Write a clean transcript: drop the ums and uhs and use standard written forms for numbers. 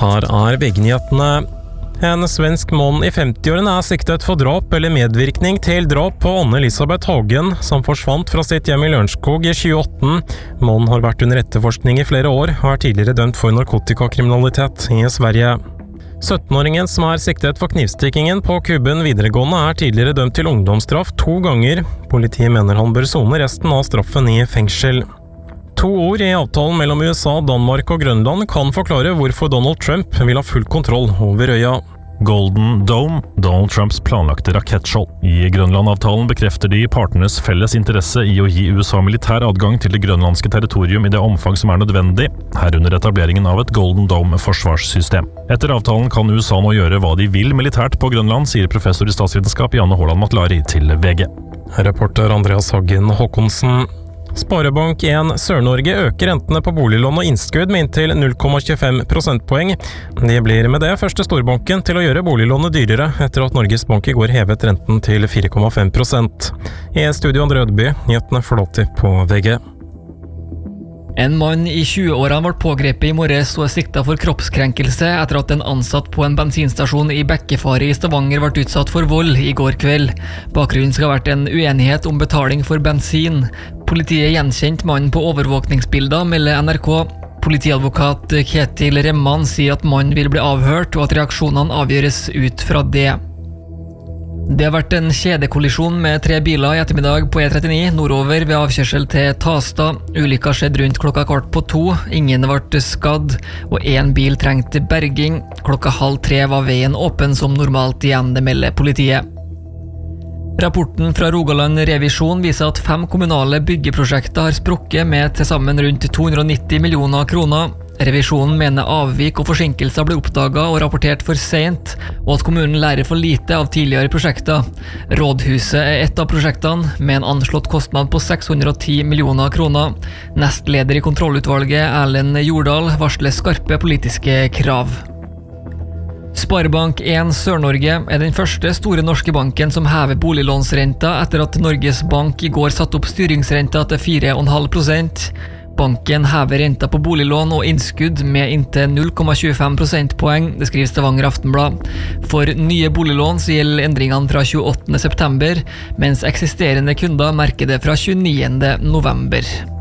Her VG-nyhetene. En svensk mann i 50-årene siktet for drap eller medvirkning til drap på Anne-Elisabeth Hagen, som forsvant fra sitt hjem i Lørenskog i 2018. Mannen har vært under etterforskning i flere år, og tidligere dømt for narkotikakriminalitet i Sverige. 17-åringen som siktet for knivstikkingen på Kuben videregående tidligere dømt til ungdomsstraff 2 ganger. Politiet mener han bør sone resten av straffen i fengsel. 2 ord i avtalen mellom USA, Danmark og Grønland kan forklare hvorfor Donald Trump vil ha full kontroll over øya. Golden Dome, Donald Trumps planlagte rakettskjold. I Grønland-avtalen bekrefter de partenes felles interesse i å gi USA militær adgang til det grønlandske territorium i det omfang som nødvendig, herunder etableringen av et Golden Dome-forsvarssystem. Etter avtalen kan USA nå gjøre hva de vil militært på Grønland, sier professor i statsvitenskap Janne Håland Matlari til VG. Reporter Andreas Hagen Håkonsen. Sparebank1 Sør-Norge øker rentene på boliglån og innskudd med inntil 0,25 prosentpoeng. De blir med det første storbanken til å gjøre boliglånet dyrere, etter at Norges Bank i går hevet renten til 4,5%. I studio Andre Ødeby, nyhetene forlåter på VG. En mann i 20-årene ble pågrepet i morges og siktet for kroppskrenkelse etter at en ansatt på en bensinstasjon i Bekkefare i Stavanger ble utsatt for vold i går kveld. Bakgrunnen skal ha vært en uenighet om betaling for bensin. Politiet gjenkjente mannen på overvåkningsbilder, melder NRK. Politiadvokat Ketil Remman sier at mannen vil bli avhørt, og at reaksjonene avgjøres ut fra det. Det har vært en kjedekollisjon med 3 biler i ettermiddag på E39 nordover ved avkjørsel til Tasta. Ulykka skjedde rundt 2:15. Ingen ble skadd, og 1 bil trengte berging. 2:30 var veien åpen som normalt igjen, det melder politiet. Rapporten fra Rogaland Revisjon viser at 5 kommunale byggeprosjekter har sprukket med til sammen rundt 290 millioner kroner. Revisjonen mener avvik og forsinkelser ble oppdaget og rapportert for sent, og at kommunen lærer for lite av tidligere prosjekter. Rådhuset et av prosjektene, med en anslått kostnad på 610 millioner kroner. Nestleder i kontrollutvalget, Erlend Jordal, varsler skarpe politiske krav. Sparebank1 Sør-Norge den første store norske banken som hever boliglånsrenta etter at Norges Bank i går satte opp styringsrenta til 4,5%. Banken hever renta på boliglån og innskudd med inntil 0,25 prosentpoeng, det skriver Stavanger Aftenblad. For nye boliglån så gjelder endringene fra 28. september, mens eksisterende kunder merker det fra 29. november.